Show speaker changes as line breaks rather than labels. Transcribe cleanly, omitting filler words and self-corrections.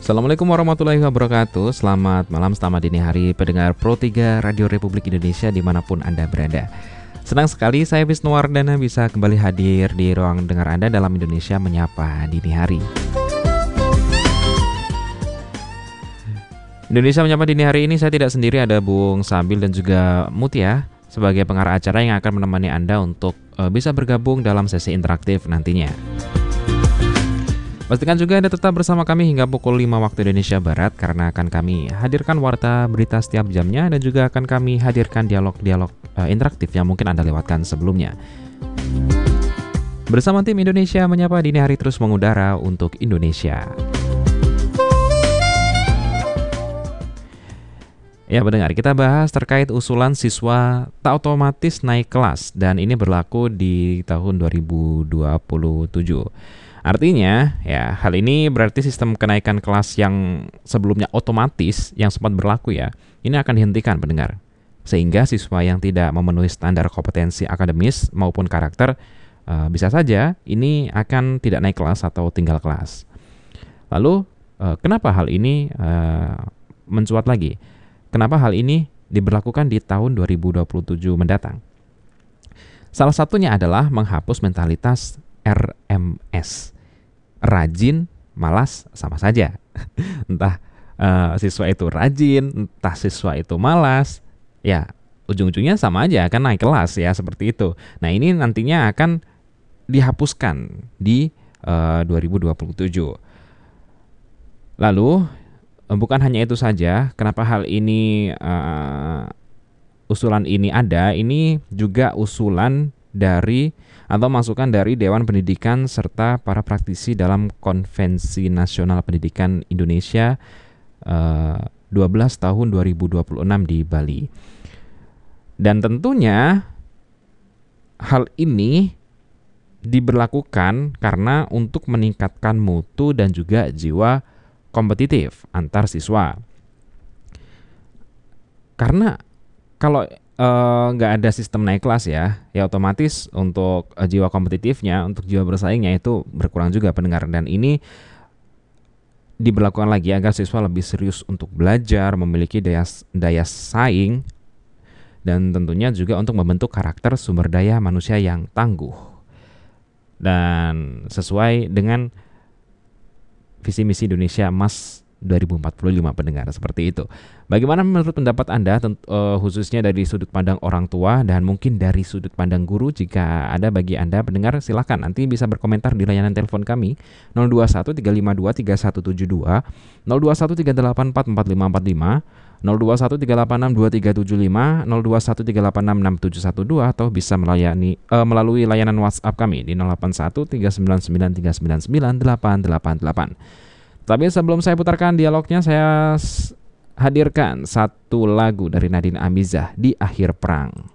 Assalamualaikum warahmatullahi wabarakatuh. Selamat malam, selamat dini hari pendengar Pro 3 Radio Republik Indonesia dimanapun Anda berada. Senang sekali saya Wisnuwardana bisa kembali hadir di ruang dengar Anda dalam Indonesia Menyapa Dini Hari. Indonesia Menyapa Dini Hari ini saya tidak sendiri, ada Bung Sabil dan juga Mutia sebagai pengarah acara yang akan menemani Anda untuk bisa bergabung dalam sesi interaktif nantinya. Pastikan juga Anda tetap bersama kami hingga pukul 5 waktu Indonesia Barat karena akan kami hadirkan warta berita setiap jamnya dan juga akan kami hadirkan dialog-dialog interaktif yang mungkin Anda lewatkan sebelumnya. Bersama tim Indonesia Menyapa Dini Hari terus mengudara untuk Indonesia. Ya pendengar, kita bahas terkait usulan siswa tak otomatis naik kelas dan ini berlaku di tahun 2027. Artinya, ya hal ini berarti sistem kenaikan kelas yang sebelumnya otomatis yang sempat berlaku ya, ini akan dihentikan pendengar. Sehingga siswa yang tidak memenuhi standar kompetensi akademis maupun karakter bisa saja ini akan tidak naik kelas atau tinggal kelas. Lalu, kenapa hal ini mencuat lagi? Kenapa hal ini diberlakukan di tahun 2027 mendatang? Salah satunya adalah menghapus mentalitas RMS. Rajin, malas, sama saja. Entah siswa itu rajin, entah siswa itu malas, ya ujung-ujungnya sama aja, akan naik kelas ya, seperti itu. Nah ini nantinya akan dihapuskan di 2027. Lalu, bukan hanya itu saja, kenapa hal ini, usulan ini ada, ini juga usulan dari atau masukan dari Dewan Pendidikan serta para praktisi dalam Konvensi Nasional Pendidikan Indonesia 12 tahun 2026 di Bali. Dan tentunya hal ini diberlakukan karena untuk meningkatkan mutu dan juga jiwa kompetitif antar siswa. Karena kalau nggak ada sistem naik kelas ya otomatis untuk jiwa kompetitifnya, untuk jiwa bersaingnya itu berkurang juga pendengar. Dan ini diberlakukan lagi agar siswa lebih serius untuk belajar, memiliki daya saing, dan tentunya juga untuk membentuk karakter sumber daya manusia yang tangguh dan sesuai dengan visi misi Indonesia Emas 2045 pendengar, seperti itu. Bagaimana menurut pendapat Anda khususnya dari sudut pandang orang tua dan mungkin dari sudut pandang guru? Jika ada bagi Anda pendengar, silakan nanti bisa berkomentar di layanan telepon kami 021 352 3172, 021 384 4545, 021 386 2375, 021 386 6712, atau bisa melalui layanan WhatsApp kami di 081 399 399 888. Tapi sebelum saya putarkan dialognya, saya hadirkan satu lagu dari Nadine Amizah, Di Akhir Perang.